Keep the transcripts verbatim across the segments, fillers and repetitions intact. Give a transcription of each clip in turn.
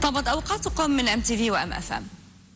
طابت أوقاتكم من أم تي في وأم أف أم.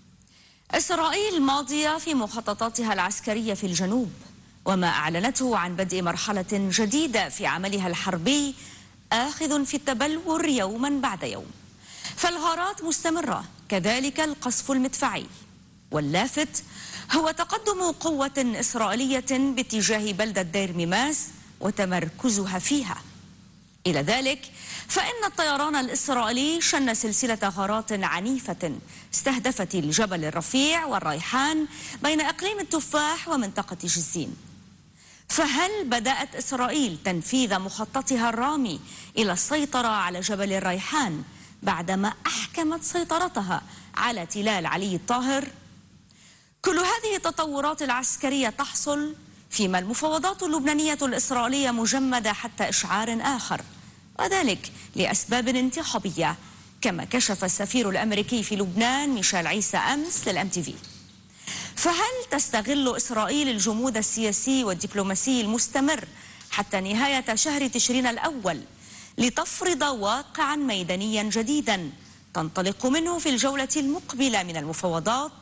إسرائيل ماضية في مخططاتها العسكرية في الجنوب، وما أعلنته عن بدء مرحلة جديدة في عملها الحربي آخذ في التبلور يوما بعد يوم، فالغارات مستمرة، كذلك القصف المدفعي. واللافت هو تقدم قوة إسرائيلية باتجاه بلدة دير ميماس وتمركزها فيها. إلى ذلك فإن الطيران الإسرائيلي شن سلسلة غارات عنيفة استهدفت الجبل الرفيع والريحان بين إقليم التفاح ومنطقة جزين. فهل بدأت إسرائيل تنفيذ مخططها الرامي إلى السيطرة على جبل الريحان بعدما أحكمت سيطرتها على تلال علي الطاهر؟ كل هذه التطورات العسكرية تحصل فيما المفاوضات اللبنانية الإسرائيلية مجمدة حتى إشعار آخر، وذلك لأسباب انتخابية، كما كشف السفير الأمريكي في لبنان ميشيل عيسى أمس للأم تي في. فهل تستغل إسرائيل الجمود السياسي والدبلوماسي المستمر حتى نهاية شهر تشرين الأول لتفرض واقعا ميدانيا جديدا تنطلق منه في الجولة المقبلة من المفاوضات؟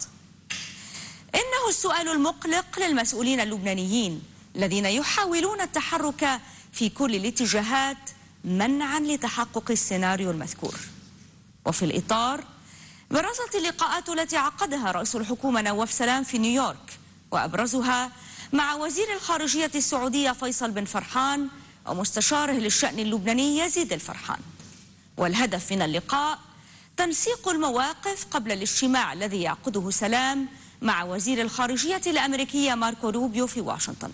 إنه السؤال المقلق للمسؤولين اللبنانيين الذين يحاولون التحرك في كل الاتجاهات منعا لتحقق السيناريو المذكور. وفي الإطار برزت اللقاءات التي عقدها رئيس الحكومة نواف سلام في نيويورك، وأبرزها مع وزير الخارجية السعودية فيصل بن فرحان ومستشاره للشأن اللبناني يزيد الفرحان. والهدف من اللقاء تنسيق المواقف قبل الاجتماع الذي يعقده سلام مع وزير الخارجية الأمريكية ماركو روبيو في واشنطن.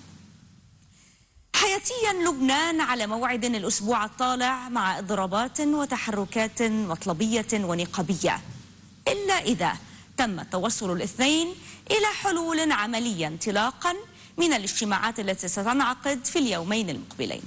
حياتيا لبنان على موعد الأسبوع الطالع مع إضرابات وتحركات مطلبية ونقابية، إلا إذا تم توصل الاثنين إلى حلول عملية انطلاقا من الاجتماعات التي ستنعقد في اليومين المقبلين.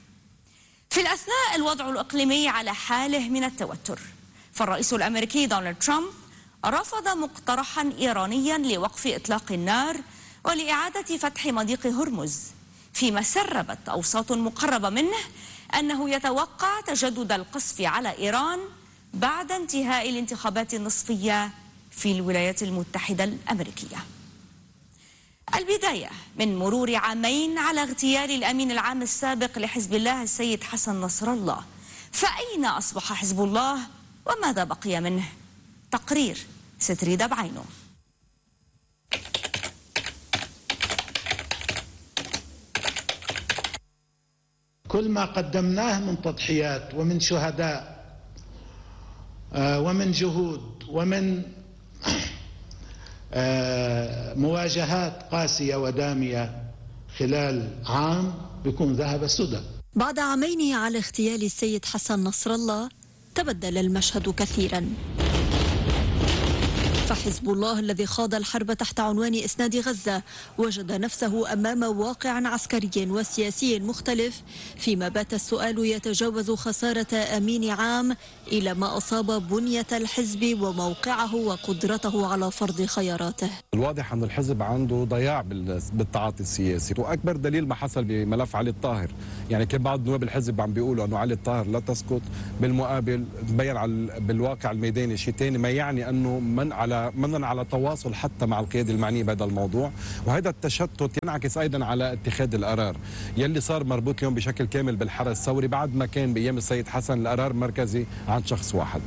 في الأثناء الوضع الإقليمي على حاله من التوتر، فالرئيس الأمريكي دونالد ترامب رفض مقترحا إيرانيا لوقف إطلاق النار ولإعادة فتح مضيق هرمز، فيما سربت أوساط مقربة منه أنه يتوقع تجدد القصف على إيران بعد انتهاء الانتخابات النصفية في الولايات المتحدة الأمريكية. البداية من مرور عامين على اغتيال الأمين العام السابق لحزب الله السيد حسن نصر الله، فأين أصبح حزب الله وماذا بقي منه؟ تقرير ستريد بعينه. كل ما قدمناه من تضحيات ومن شهداء ومن جهود ومن مواجهات قاسية ودامية خلال عام بيكون ذهب سدى. بعد عامين على اغتيال السيد حسن نصر الله تبدل المشهد كثيرا، فحزب الله الذي خاض الحرب تحت عنوان إسناد غزة وجد نفسه أمام واقع عسكري وسياسي مختلف، فيما بات السؤال يتجاوز خسارة أمين عام إلى ما أصاب بنية الحزب وموقعه وقدرته على فرض خياراته. الواضح أن الحزب عنده ضياع بالتعاطي السياسي، وأكبر دليل ما حصل بملف علي الطاهر. يعني كان بعض نواب الحزب عم بيقولوا أنه علي الطاهر لا تسقط، بالمقابل تبين على بالواقع الميداني شيء ثاني، ما يعني أنه من على مننا على تواصل حتى مع القيادة المعنية بهذا الموضوع. وهذا التشتت ينعكس أيضا على اتخاذ القرار يلي صار مربوط اليوم بشكل كامل بالحرس الثوري، بعد ما كان بأيام السيد حسن القرار مركزي عن شخص واحد.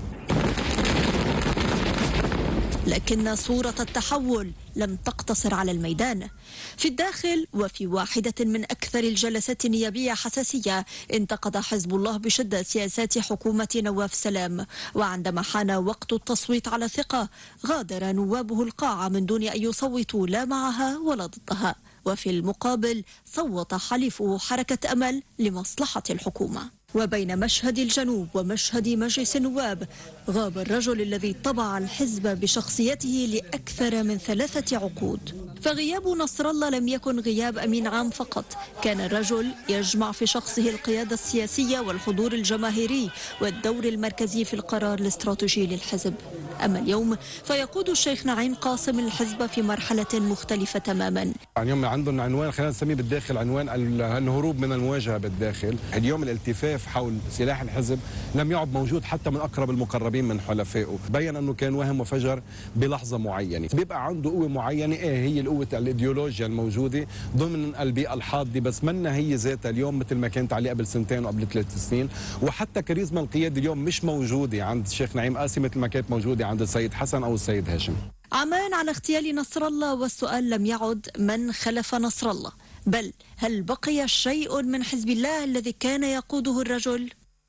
لكن صورة التحول لم تقتصر على الميدان. في الداخل وفي واحدة من أكثر الجلسات النيابية حساسية انتقد حزب الله بشدة سياسات حكومة نواف سلام، وعندما حان وقت التصويت على ثقة غادر نوابه القاعة من دون أن يصوتوا لا معها ولا ضدها، وفي المقابل صوت حليفه حركة أمل لمصلحة الحكومة. وبين مشهد الجنوب ومشهد مجلس النواب غاب الرجل الذي طبع الحزب بشخصيته لأكثر من ثلاثة عقود. فغياب نصر الله لم يكن غياب أمين عام فقط، كان الرجل يجمع في شخصه القيادة السياسية والحضور الجماهيري والدور المركزي في القرار الاستراتيجي للحزب. أما اليوم فيقود الشيخ نعيم قاسم الحزب في مرحلة مختلفة تماما، اليوم عندهم عنوان، خلينا نسميه بالداخل عنوان الهروب من المواجهه بالداخل. اليوم الالتفاف حول سلاح الحزب لم يعد موجود حتى من اقرب المقربين من حلفائه، بين انه كان وهم وفجر بلحظه معينه، بيبقى عنده قوه معينه، ايه هي القوه الايديولوجيا الموجوده ضمن البيئه الحاضنه، بس منا هي ذاتها اليوم مثل ما كانت عليه قبل سنتين وقبل ثلاث سنين، وحتى كاريزما القياده اليوم مش موجوده عند الشيخ نعيم قاسم مثل ما كانت موجوده عند السيد حسن او السيد هاشم. عامان على اغتيال نصر الله، والسؤال لم يعد من خلف نصر الله، بل هل بقي شيء من حزب الله الذي كان يقوده الرجل؟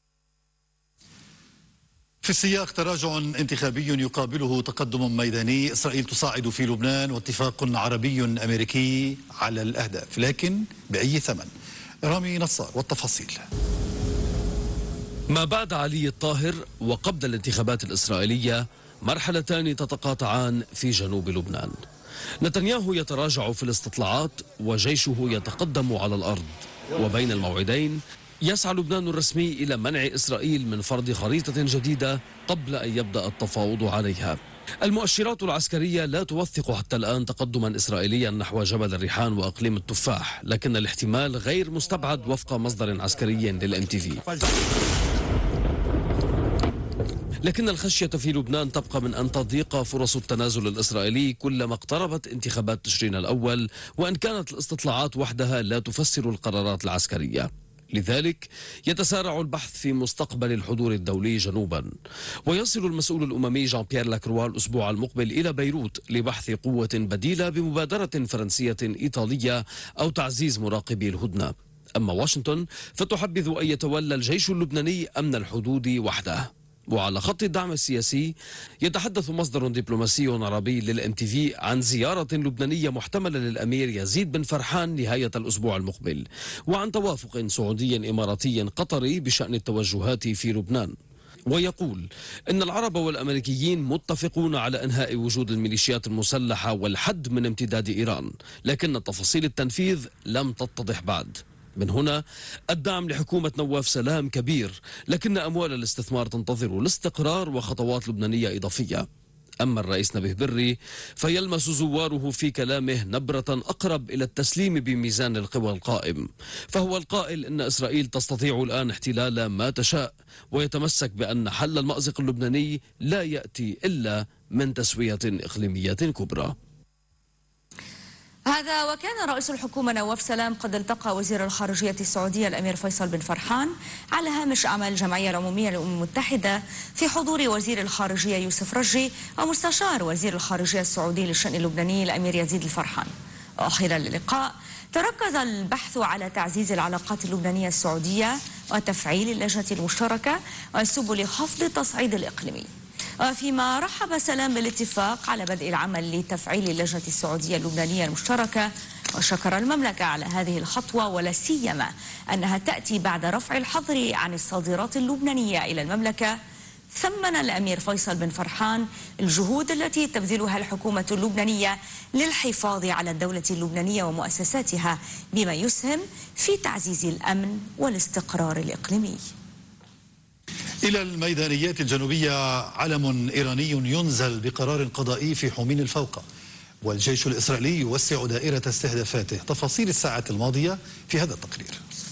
في السياق تراجع انتخابي يقابله تقدم ميداني، إسرائيل تصاعد في لبنان واتفاق عربي أمريكي على الأهداف، لكن بأي ثمن؟ رامي نصار والتفاصيل. ما بعد علي الطاهر وقبل الانتخابات الإسرائيلية مرحلتان تتقاطعان في جنوب لبنان. نتنياهو يتراجع في الاستطلاعات وجيشه يتقدم على الأرض، وبين الموعدين يسعى لبنان الرسمي إلى منع إسرائيل من فرض خريطة جديدة قبل أن يبدأ التفاوض عليها. المؤشرات العسكرية لا توثق حتى الآن تقدما إسرائيليا نحو جبل الريحان وأقليم التفاح، لكن الاحتمال غير مستبعد وفق مصدر عسكري للإم تي في. لكن الخشية في لبنان تبقى من أن تضيق فرص التنازل الإسرائيلي كلما اقتربت انتخابات تشرين الأول، وأن كانت الاستطلاعات وحدها لا تفسر القرارات العسكرية. لذلك يتسارع البحث في مستقبل الحضور الدولي جنوبا، ويصل المسؤول الأممي جان بيير لاكروا الأسبوع المقبل إلى بيروت لبحث قوة بديلة بمبادرة فرنسية إيطالية أو تعزيز مراقبي الهدنة. أما واشنطن فتحبذ أن يتولى الجيش اللبناني أمن الحدود وحده. وعلى خط الدعم السياسي يتحدث مصدر دبلوماسي عربي للإم تي في عن زيارة لبنانية محتملة للأمير يزيد بن فرحان نهاية الأسبوع المقبل، وعن توافق سعودي إماراتي قطري بشأن التوجهات في لبنان. ويقول إن العرب والأمريكيين متفقون على إنهاء وجود الميليشيات المسلحة والحد من امتداد إيران، لكن تفاصيل التنفيذ لم تتضح بعد. من هنا الدعم لحكومة نواف سلام كبير، لكن أموال الاستثمار تنتظر الاستقرار وخطوات لبنانية إضافية. أما الرئيس نبيه بري فيلمس زواره في كلامه نبرة أقرب إلى التسليم بميزان القوى القائم، فهو القائل إن إسرائيل تستطيع الآن احتلال ما تشاء، ويتمسك بأن حل المأزق اللبناني لا يأتي إلا من تسوية إقليمية كبرى. هذا وكان رئيس الحكومة نواف سلام قد التقى وزير الخارجية السعودية الأمير فيصل بن فرحان على هامش أعمال الجمعية العمومية للأمم المتحدة في حضور وزير الخارجية يوسف رجي ومستشار وزير الخارجية السعودي للشأن اللبناني الأمير يزيد الفرحان. وخلال اللقاء تركز البحث على تعزيز العلاقات اللبنانية السعودية وتفعيل اللجنة المشتركة وسبل خفض التصعيد الإقليمي. وفيما رحب سلام بالاتفاق على بدء العمل لتفعيل اللجنة السعودية اللبنانية المشتركة، وشكر المملكة على هذه الخطوة ولا سيما أنها تأتي بعد رفع الحظر عن الصادرات اللبنانية إلى المملكة. ثمن الأمير فيصل بن فرحان الجهود التي تبذلها الحكومة اللبنانية للحفاظ على الدولة اللبنانية ومؤسساتها بما يسهم في تعزيز الأمن والاستقرار الإقليمي. إلى الميدانيات الجنوبية، علم إيراني ينزل بقرار قضائي في حمين الفوقة، والجيش الإسرائيلي يوسع دائرة استهدافاته. تفاصيل الساعات الماضية في هذا التقرير.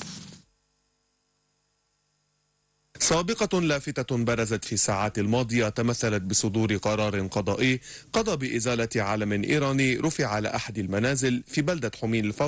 سابقة لافتة برزت في الساعات الماضية تمثلت بصدور قرار قضائي قضى بإزالة علم إيراني رفع على أحد المنازل في بلدة حمين الفوقة